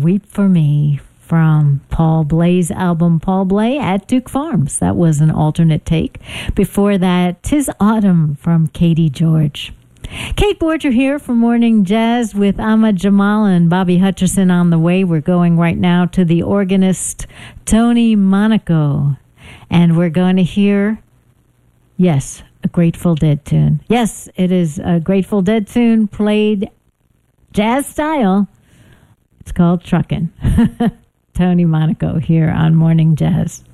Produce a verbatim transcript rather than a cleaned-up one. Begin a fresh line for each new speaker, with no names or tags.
Weep for Me from Paul Bley's album Paul Bley at Duke Farms. That was an alternate take. Before that, 'Tis Autumn from Katie George. Kate Borger here for Morning Jazz with Ahmad Jamal and Bobby Hutcherson on the way. We're going right now to the organist Tony Monaco. And we're going to hear, yes, a Grateful Dead tune. Yes, it is a Grateful Dead tune played jazz style. It's called Truckin'. Tony Monaco here on Morning Jazz.